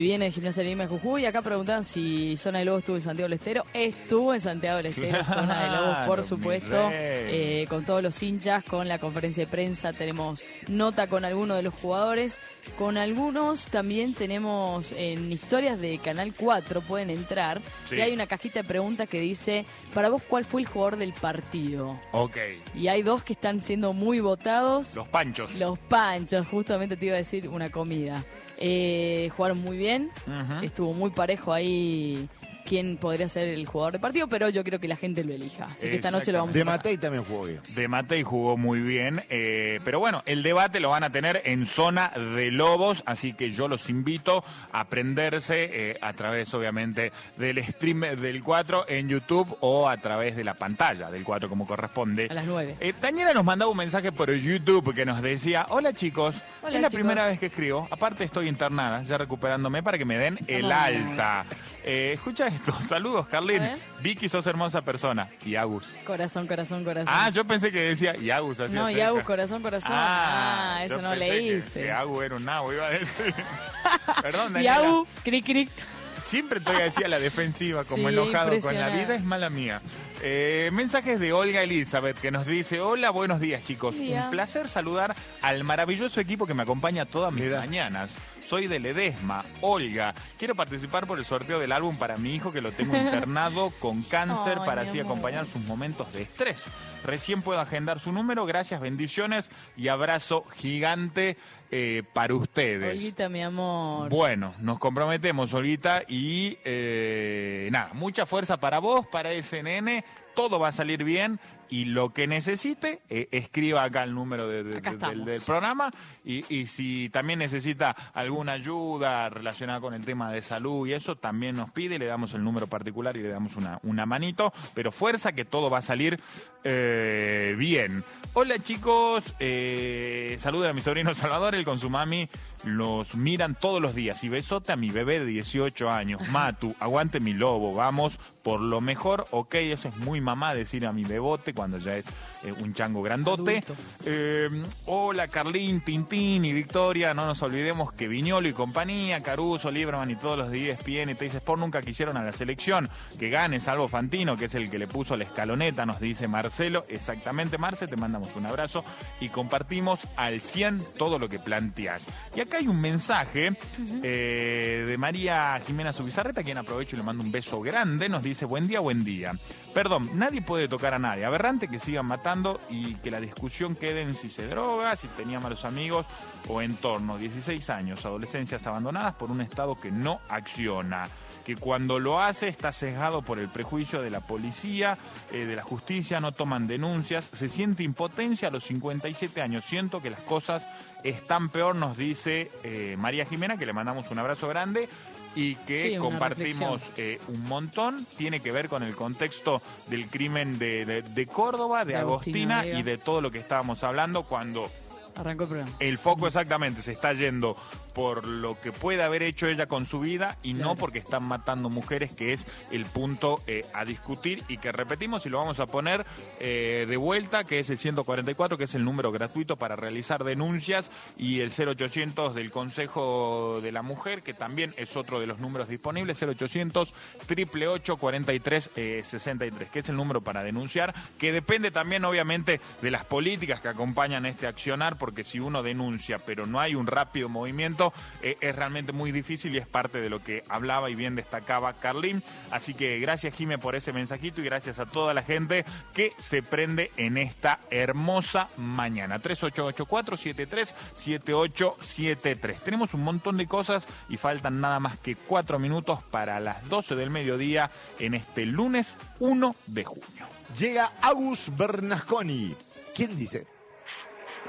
Viene de Gimnasia de Lima de Jujuy. Acá preguntan si Zona de Lobos estuvo en Santiago del Estero. Estuvo en Santiago del Estero, Zona de Lobos, por supuesto, con todos los hinchas, con la conferencia de prensa. Tenemos nota con algunos de los jugadores. Con algunos también tenemos en historias de Canal 4, pueden entrar. Sí. Y hay una cajita de preguntas que dice, para vos, ¿cuál fue el jugador del partido? Ok. Y hay dos que están siendo muy votados. Los Panchos. Los Panchos, justamente te iba a decir una comida. Jugaron muy bien, estuvo muy parejo ahí quién podría ser el jugador de partido, pero yo creo que la gente lo elija, así que esta noche lo vamos a pasar. De Matei también jugó bien. De Matei jugó muy bien, pero bueno, el debate lo van a tener en Zona de Lobos, así que yo los invito a prenderse a través, obviamente, del stream del 4 en YouTube o a través de la pantalla del 4, como corresponde. A las 9. Daniela nos mandaba un mensaje por YouTube que nos decía, hola chicos, es la primera vez que escribo, aparte estoy internada, ya recuperándome para que me den el alta. Escucha esto, saludos Carlín, Vicky, sos hermosa persona, y Agus. Corazón, corazón, corazón. Ah, yo pensé que decía y Agus. No, y Agus, corazón, corazón. Eso no leíste. Que Agus era un nabo, iba a decir. Perdón, Daniela. Y Agus, cric, cric. Siempre estoy así a la defensiva, como enojado con la vida, es mala mía. Mensajes de Olga Elizabeth que nos dice, hola, buenos días chicos, un placer saludar al maravilloso equipo que me acompaña todas mis mañanas. Soy de Ledesma, Olga. Quiero participar por el sorteo del álbum para mi hijo que lo tengo internado con cáncer para así acompañar sus momentos de estrés. Recién puedo agendar su número, gracias, bendiciones y abrazo gigante para ustedes. Olguita, mi amor. Bueno, nos comprometemos, Olguita, y nada, mucha fuerza para vos, para ese nene, todo va a salir bien. Y lo que necesite, escriba acá el número del programa. Y si también necesita alguna ayuda relacionada con el tema de salud y eso, también nos pide, le damos el número particular y le damos una manito. Pero fuerza que todo va a salir bien. Hola chicos, saluden a mi sobrino Salvador, él con su mami los miran todos los días. Y besote a mi bebé de 18 años, Matu, aguante mi lobo, vamos por lo mejor. Ok, eso es muy mamá decir a mi bebote cuando ya es un chango grandote. Hola Carlín, Tintín y Victoria, no nos olvidemos que Viñolo y compañía, Caruso, Lieberman y todos los de ESPN y Teis Sport nunca quisieron a la selección que gane, salvo Fantino, que es el que le puso la escaloneta, nos dice Marcelo. Exactamente, Marce, te mandamos un abrazo y compartimos al 100 todo lo que planteás. Y acá hay un mensaje de María Jimena Subizarreta, a quien aprovecho y le mando un beso grande, nos dice, buen día, buen día. Perdón, nadie puede tocar a nadie. Aberrante que sigan matando y que la discusión quede en si se droga, si tenía malos amigos o entorno. 16 años, adolescencias abandonadas por un Estado que no acciona. Que cuando lo hace está sesgado por el prejuicio de la policía, de la justicia, no toman denuncias. Se siente impotencia a los 57 años. Siento que las cosas están peor, nos dice María Jimena, que le mandamos un abrazo grande. Y que compartimos un montón, tiene que ver con el contexto del crimen de Córdoba, de Agostina y de todo lo que estábamos hablando cuando arrancó el programa. El foco exactamente se está yendo por lo que puede haber hecho ella con su vida y no porque están matando mujeres, que es el punto a discutir y que repetimos y lo vamos a poner de vuelta, que es el 144, que es el número gratuito para realizar denuncias, y el 0800 del Consejo de la Mujer, que también es otro de los números disponibles, 0800 888 43 63, que es el número para denunciar, que depende también obviamente de las políticas que acompañan este accionar, porque si uno denuncia pero no hay un rápido movimiento, es realmente muy difícil y es parte de lo que hablaba y bien destacaba Carlín. Así que gracias, Jimé, por ese mensajito y gracias a toda la gente que se prende en esta hermosa mañana. 3884-737873. Tenemos un montón de cosas y faltan nada más que 4 minutos para las 12 del mediodía en este lunes 1 de junio. Llega Agus Bernasconi. ¿Quién dice?